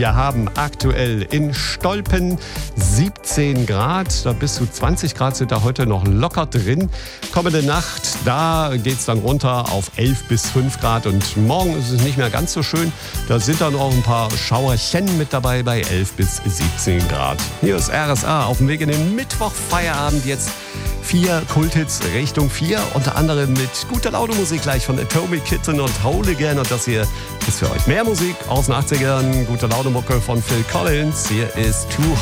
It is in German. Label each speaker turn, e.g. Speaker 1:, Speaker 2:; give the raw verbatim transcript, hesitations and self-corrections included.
Speaker 1: Wir haben aktuell in Stolpen siebzehn Grad. Da bis zu zwanzig Grad sind da heute noch locker drin. Kommende Nacht, da geht es dann runter auf elf bis fünf Grad. Und morgen ist es nicht mehr ganz so schön. Da sind dann auch ein paar Schauerchen mit dabei bei elf bis siebzehn Grad. Hier ist R S A auf dem Weg in den Mittwochfeierabend. Jetzt vier Kulthits Richtung vier, unter anderem mit guter Laune-Musik gleich von Atomic Kitten und Hooligan. Und das hier ist für euch mehr Musik aus den achtzigern. Gute Laune-Mucke von Phil Collins. Hier ist Too